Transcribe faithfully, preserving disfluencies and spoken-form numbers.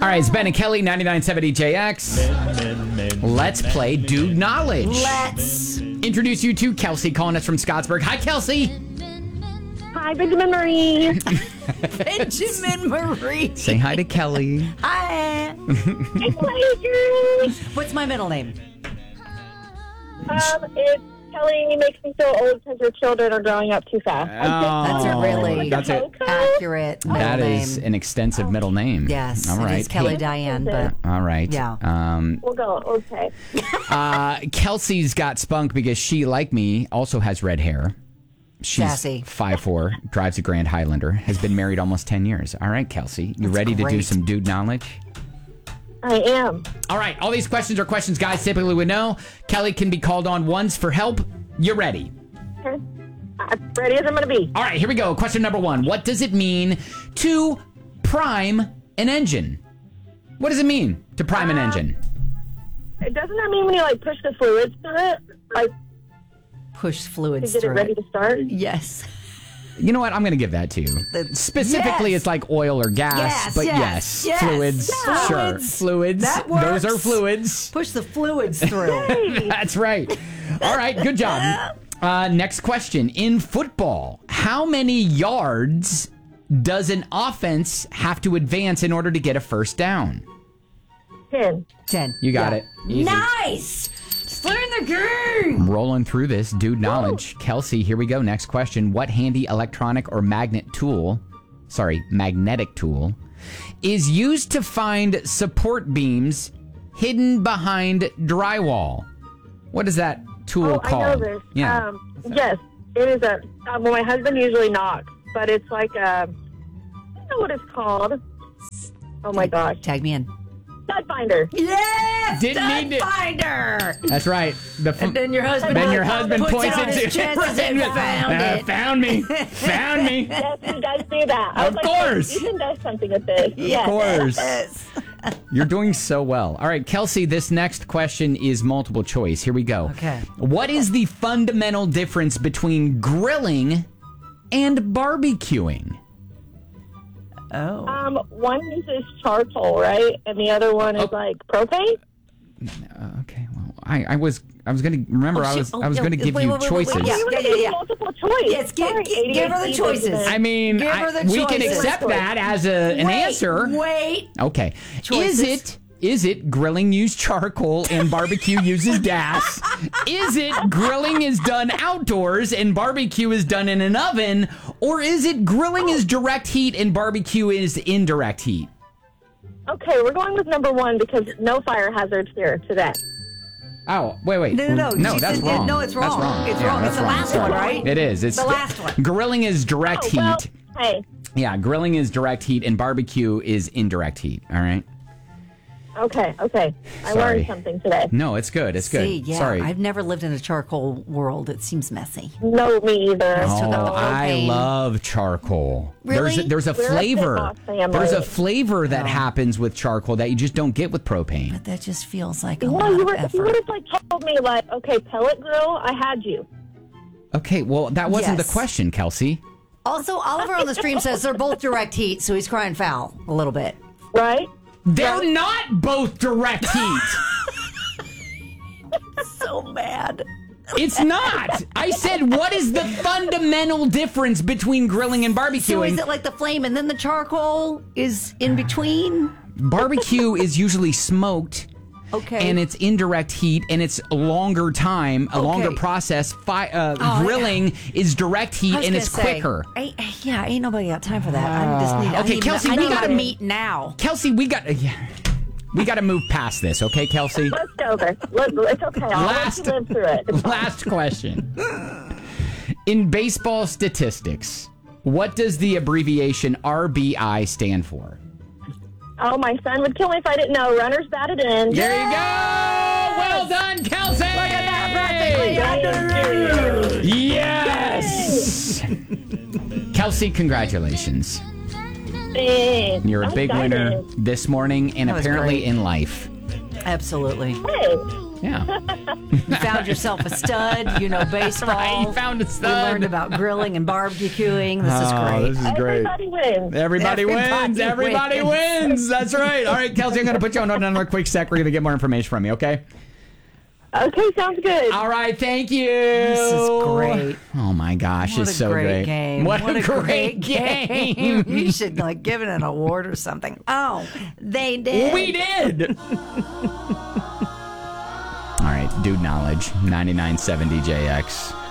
All right, it's Ben and Kelly, ninety-nine point seven D J X. Let's play Dude Knowledge. Let's. Introduce you to Kelsey, calling us from Scottsburg. Hi, Kelsey. Hi, Benjamin Marie. Benjamin Marie. Say hi to Kelly. Hi. Hi, What's my middle name? Um, it's Kelly makes me feel old because your children are growing up too fast. That's a really That's it. accurate middle That name. is an extensive middle name. Yes. All It right. is Kelly Hey, Diane, but all right. Yeah. Um, We'll go. Okay. uh, Kelsey's got spunk because she, like me, also has red hair. She's Sassy. five foot four, drives a Grand Highlander, has been married almost ten years. All right, Kelsey, you That's ready to do great. some dude knowledge? I am. All right, all these questions are questions guys typically would know. Kelly can be called on once for help. You ready? Okay. As ready as I'm going to be. All right, here we go. Question number one. What does it mean to prime an engine? What does it mean to prime an Uh, engine? Doesn't that mean when you like push the fluids through it, like push to fluids get it through ready it. to start? Yes. You know what? I'm going to give that to you. The- Specifically, yes. it's like oil or gas, Yes, but yes, yes, yes. fluids, Yeah. sure, Fluids. fluids. That Those are works. fluids. Push the fluids through. That's right. All right, good job. Uh, next question. In football, how many yards does an offense have to advance in order to get a first down? Ten. Ten. You got Yeah. it. Easy. Nice. Just learn the game. Rolling through this, dude knowledge. Kelsey, here we go. Next question. What handy electronic or magnet tool, sorry, magnetic tool, is used to find support beams hidden behind drywall? What is that tool Oh, called? I know this. Yeah. Um, yes, it is a. Um, well, my husband usually knocks, but it's like a. I don't know what it's called. Oh my gosh, Tag me in. stud finder. Yes. Didn't stud need to- finder. That's right. The f- And then your husband. then your husband puts points it on it his to chest and says, found Uh, it. found me. Found me. Yes, he does do that. I Of was like, course. Ethan does something with this. Of Yes. course. Yes. You're doing so well. All right, Kelsey, this next question is multiple choice. Here we go. Okay. What is the fundamental difference between grilling and barbecuing? Oh. Um, one uses charcoal, right, and the other one is Oh. like propane. Uh, okay, well, I, I was I was going to remember Oh, I shit. was Oh, I was no. going to give Wait, you wait, wait, wait, choices. wait. Yeah, You were yeah, gonna yeah. do multiple choice. Yes, give- Sorry, give- give her the A D H D choices. Benjamin. I mean, Give her I- the we can choices. accept that as a, an wait, answer. Wait. Okay. Choices. Is it is it grilling uses charcoal and barbecue uses gas? Is it grilling is done outdoors and barbecue is done in an oven? Or is it grilling is direct heat and barbecue is indirect heat? Okay, we're going with number one because no fire hazards here today. Oh, wait, wait. No, no, no. No, She that's said- wrong. no, it's That's wrong. wrong. It's Yeah, wrong. that's It's the wrong. last one, right? It is. It's The last one. Grilling is direct Oh, heat. well, hey, Yeah, grilling is direct heat and barbecue is indirect heat. All right. okay, okay. I Sorry. learned something today. No, it's good. It's good. See, yeah, Sorry. I've never lived in a charcoal world. It seems messy. No, me either. took Oh, out the I propane. love charcoal. Really? There's there's a We're a flavor. Pit Boss family. There's a flavor that Oh. happens with charcoal that you just don't get with propane. But that just feels like a Well, lot you of were, you would effort. have like told me like, okay, pellet grill, I had you. Okay, well that wasn't Yes. the question, Kelsey. Also, Oliver on the stream says they're both direct heat, so he's crying foul a little bit. Right? They're not both direct heat. So mad. It's not. I said, what is the fundamental difference between grilling and So barbecuing? is it like the flame and then the charcoal is in between? Barbecue is usually smoked. Okay. And it's indirect heat, and it's a longer time, a Okay. longer process. Fi- uh, Oh, grilling is direct heat, I was and gonna it's say, quicker. I, I- yeah, ain't nobody got time for that. I just need. I okay, need, Kelsey, I we need gotta- a meet now. Kelsey, we got uh, yeah, we got to move past this, okay, Kelsey? Let's go there. Let, it's okay. I'll Last- let you live through it. It's fine. Last question. In baseball statistics, what does the abbreviation R B I stand for? Oh, my son would kill me if I didn't know. Runners batted in. There you go. Well done, Kelsey. Look at that, practically. Yes. Kelsey, congratulations. Thanks. You're a I'm big excited. winner this morning and That was apparently great. in life. Absolutely. Hey, Yeah. You found yourself a stud. You know baseball. Right, you found a stud. We learned about grilling and barbecuing. This is Oh, great. this is great. Everybody wins. Everybody, Everybody wins. Everybody wins. wins. That's right. All right, Kelsey, I'm going to put you on another quick sec. We're going to get more information from you, okay? Okay, sounds good. All right, thank you. This is great. Oh my gosh, What it's a so great, great. game. What, What a, great, game. You should like give it an award or something. Oh, they did. We did. All right, Dude Knowledge, ninety-nine point seven D J X.